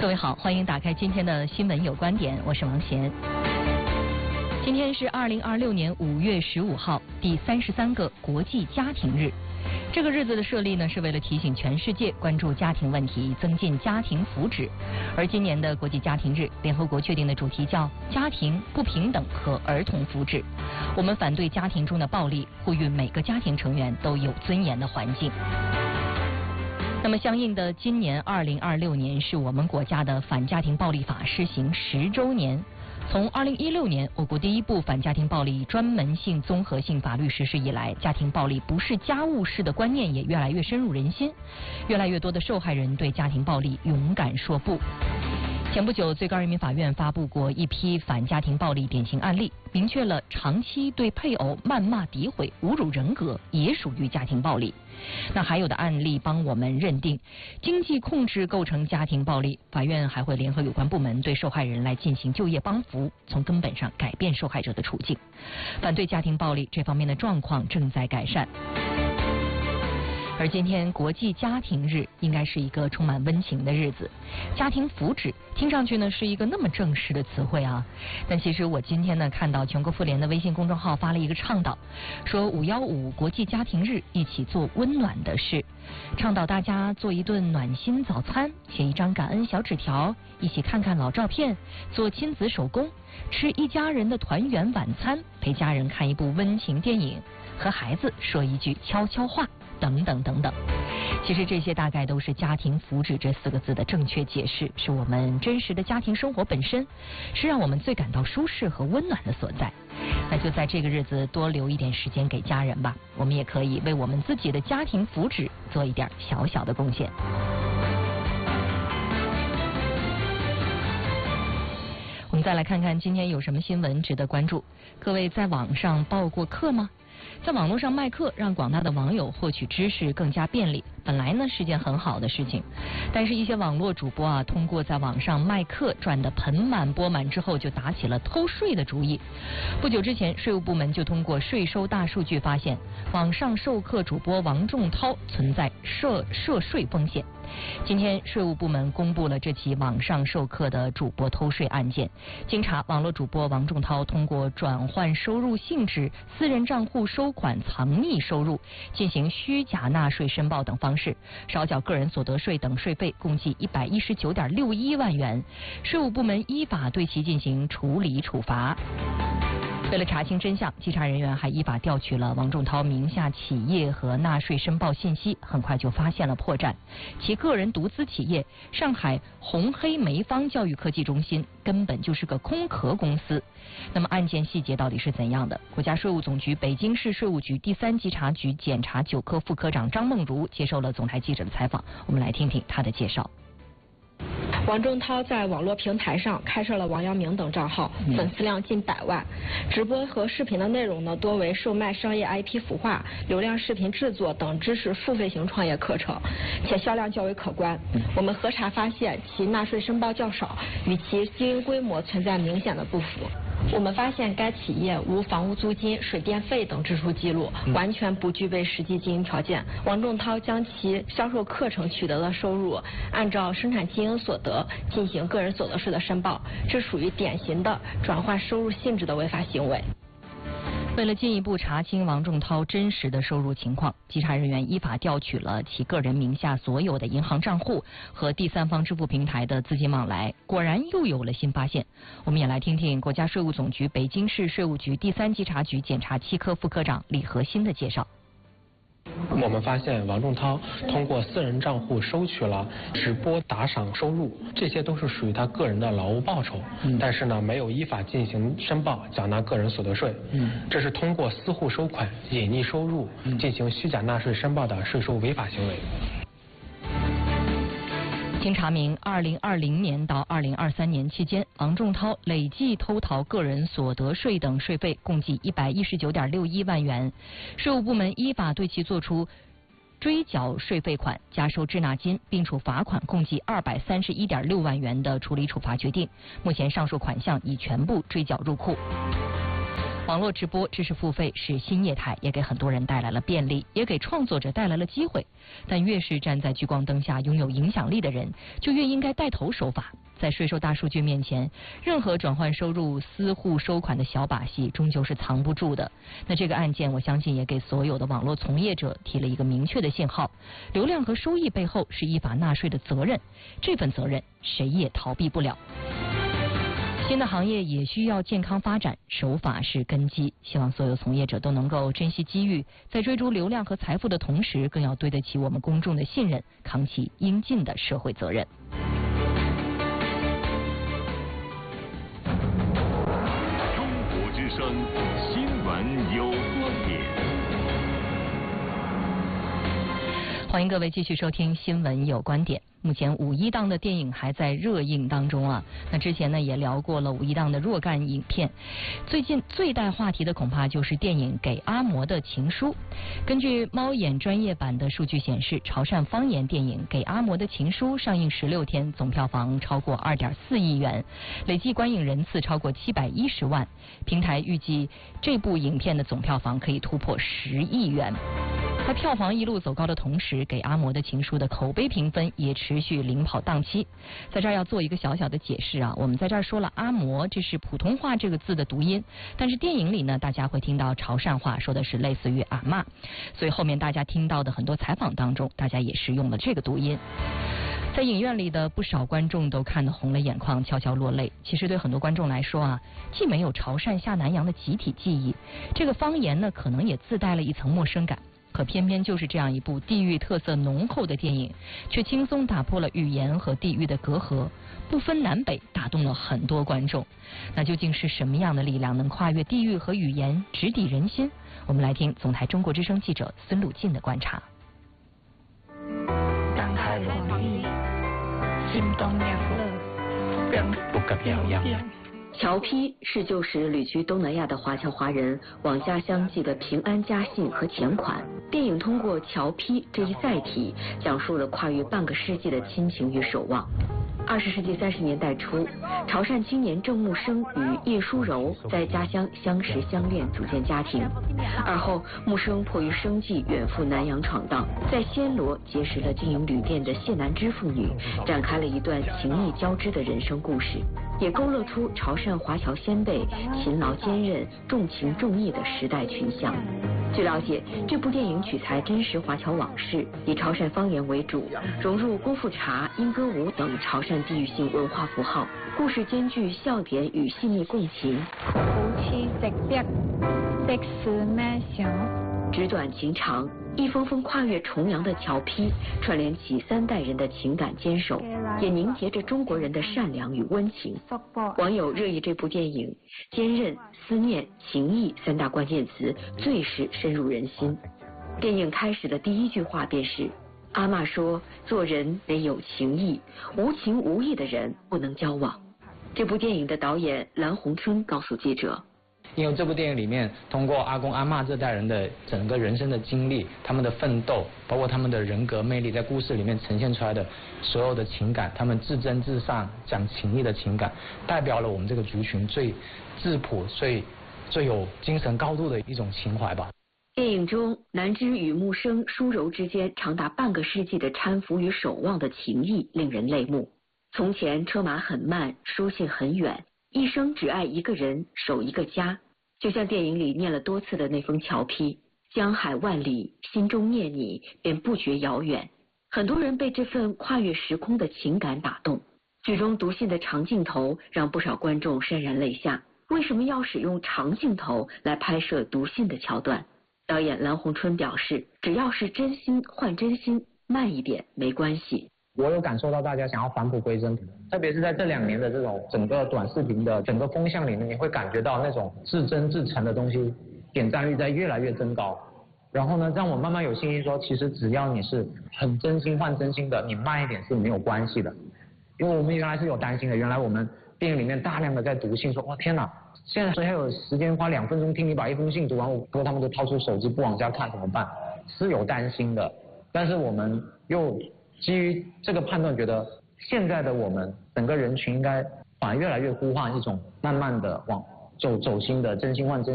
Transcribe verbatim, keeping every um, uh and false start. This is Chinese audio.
各位好，欢迎打开今天的新闻有观点，我是王贤。今天是二零二六年五月十五号，第三十三个国际家庭日。这个日子的设立呢，是为了提醒全世界关注家庭问题，增进家庭福祉。而今年的国际家庭日，联合国确定的主题叫家庭不平等和儿童福祉。我们反对家庭中的暴力，呼吁每个家庭成员都有尊严的环境。那么相应的，今年二零二六年是我们国家的反家庭暴力法施行十周年。从二零一六年我国第一部反家庭暴力专门性综合性法律实施以来，家庭暴力不是家务事的观念也越来越深入人心，越来越多的受害人对家庭暴力勇敢说不。前不久，最高人民法院发布过一批反家庭暴力典型案例，明确了长期对配偶谩骂、诋毁、侮辱人格也属于家庭暴力。那还有的案例帮我们认定经济控制构成家庭暴力，法院还会联合有关部门对受害人来进行就业帮扶，从根本上改变受害者的处境。反对家庭暴力这方面的状况正在改善。而今天国际家庭日应该是一个充满温情的日子，家庭福祉听上去呢是一个那么正式的词汇啊，但其实我今天呢看到全国妇联的微信公众号发了一个倡导，说五幺五国际家庭日一起做温暖的事，倡导大家做一顿暖心早餐，写一张感恩小纸条，一起看看老照片，做亲子手工，吃一家人的团圆晚餐，陪家人看一部温情电影，和孩子说一句悄悄话，等等等等。其实这些大概都是家庭福祉这四个字的正确解释，是我们真实的家庭生活本身，是让我们最感到舒适和温暖的所在。那就在这个日子多留一点时间给家人吧，我们也可以为我们自己的家庭福祉做一点小小的贡献。我们再来看看今天有什么新闻值得关注。各位在网上报过课吗？在网络上卖课，让广大的网友获取知识更加便利，本来呢是件很好的事情。但是一些网络主播啊，通过在网上卖课赚得盆满钵满之后，就打起了偷税的主意。不久之前，税务部门就通过税收大数据发现，网上授课主播王仲涛存在涉涉税风险。今天税务部门公布了这起网上授课的主播偷税案件。经查，网络主播王仲涛通过转换收入性质、私人账户收款藏匿收入、进行虚假纳税申报等方式，少缴个人所得税等税费共计一百一十九点六一万元。税务部门依法对其进行处理处罚。为了查清真相，稽查人员还依法调取了王仲涛名下企业和纳税申报信息，很快就发现了破绽。其个人独资企业上海红黑梅方教育科技中心根本就是个空壳公司。那么案件细节到底是怎样的？国家税务总局北京市税务局第三稽查局检察九科副科长张梦如接受了总台记者的采访，我们来听听他的介绍。 王仲涛在网络平台上开设了王阳明等账号，粉丝量近百万。直播和视频的内容呢，多为售卖商业 I P 孵化、流量视频制作等知识付费型创业课程，且销量较为可观。我们核查发现，其纳税申报较少，与其经营规模存在明显的不符。我们发现该企业无房屋租金、水电费等支出记录，完全不具备实际经营条件。王仲涛将其销售课程取得的收入按照生产经营所得进行个人所得税的申报，这属于典型的转换收入性质的违法行为。 为了进一步查清王仲涛真实的收入情况，稽查人员依法调取了其个人名下所有的银行账户和第三方支付平台的资金往来，果然又有了新发现。我们也来听听国家税务总局北京市税务局第三稽查局检察七科副科长李和新的介绍。 我们发现王仲涛通过私人账户收取了直播打赏收入，这些都是属于他个人的劳务报酬，嗯、但是呢没有依法进行申报缴纳个人所得税，嗯、这是通过私户收款隐匿收入、嗯、进行虚假纳税申报的税收违法行为。 经查明，二零二零年到二零二三年期间，王仲涛累计偷逃个人所得税等税费共计一百一十九点六一万元。税务部门依法对其作出追缴税费款、加收滞纳金，并处罚款共计二百三十一点六万元的处理处罚决定。目前上述款项已全部追缴入库。 网络直播知识付费是新业态，也给很多人带来了便利，也给创作者带来了机会。但越是站在聚光灯下拥有影响力的人，就越应该带头守法。在税收大数据面前，任何转换收入、私户收款的小把戏，终究是藏不住的。那这个案件，我相信也给所有的网络从业者提了一个明确的信号：流量和收益背后是依法纳税的责任，这份责任谁也逃避不了。新的行业也需要健康发展，守法是根基。希望所有从业者都能够珍惜机遇，在追逐流量和财富的同时，更要对得起我们公众的信任，扛起应尽的社会责任。 中国之声新闻有观点。 欢迎各位继续收听新闻有观点。目前五一档的电影还在热映当中啊。那之前呢也聊过了五一档的若干影片，最近最带话题的恐怕就是电影《给阿嬷的情书》。根据猫眼专业版的数据显示，潮汕方言电影《给阿嬷的情书》上映十六天，总票房超过二点四亿元，累计观影人次超过七百一十万。平台预计这部影片的总票房可以突破十亿元。在票房一路走高的同时，《给阿嬷的情书》的口碑评分也持续领跑档期。在这儿要做一个小小的解释啊，我们在这儿说了阿嬷，这是普通话这个字的读音，但是电影里呢，大家会听到潮汕话说的是类似于阿嬷，所以后面大家听到的很多采访当中，大家也是用了这个读音。在影院里的不少观众都看得红了眼眶，悄悄落泪。其实对很多观众来说啊，既没有潮汕下南洋的集体记忆，这个方言呢，可能也自带了一层陌生感。可偏偏就是这样一部地域特色浓厚的电影，却轻松打破了语言和地域的隔阂，不分南北，打动了很多观众。那究竟是什么样的力量能跨越地域和语言，直抵人心？我们来听总台中国之声记者孙鲁进的观察。 侨批是旧时旅居东南亚的华侨华人往家乡寄的平安家信和钱款。电影通过侨批这一载体，讲述了跨越半个世纪的亲情与守望。二十世纪三十年代初，潮汕青年郑木生与叶淑柔在家乡相识相恋，组建家庭。而后，木生迫于生计远赴南洋闯荡，在暹罗结识了经营旅店的谢南枝妇女，展开了一段情谊交织的人生故事，也勾勒出潮汕华侨先辈勤劳坚韧、重情重义的时代群像。据了解，这部电影取材真实华侨往事，以潮汕方言为主，融入功夫茶、莺歌舞等潮汕地域性文化符号，故事兼具笑点与细腻共情。纸短情长，一封封跨越重洋的侨批，串联起三代人的情感坚守，也凝结着中国人的善良与温情。网友热议这部电影，坚韧、思念、情谊三大关键词最是深入人心。电影开始的第一句话便是：阿嬷说，做人得有情义，无情无义的人不能交往。这部电影的导演蓝洪春告诉记者， 因为这部电影里面通过阿公阿嬷这代人的整个人生的经历，他们的奋斗，包括他们的人格魅力，在故事里面呈现出来的所有的情感，他们至真至善讲情义的情感，代表了我们这个族群最质朴、最最有精神高度的一种情怀吧。 电影中南枝与木生、淑柔之间长达半个世纪的搀扶与守望的情谊令人泪目。从前车马很慢，书信很远，一生只爱一个人，守一个家。就像电影里念了多次的那封侨批，江海万里，心中念你，便不觉遥远。很多人被这份跨越时空的情感打动。剧中读信的长镜头让不少观众潸然泪下。为什么要使用长镜头来拍摄读信的桥段？导演蓝洪春表示，只要是真心换真心，慢一点没关系。 我有感受到大家想要返璞归真，特别是在这两年的这种整个短视频的整个风向里面，你会感觉到那种至真至诚的东西点赞率在越来越增高。然后呢，让我慢慢有信心说，其实只要你是很真心换真心的，你慢一点是没有关系的。因为我们原来是有担心的，原来我们电影里面大量的在读信，说哇天哪，现在谁还有时间花两分钟听你把一封信读完，我他们都掏出手机不往下看怎么办？是有担心的，但是我们又基于这个判断，觉得现在的我们整个人群应该反而越来越呼唤一种慢慢的往走走心的真心换真心。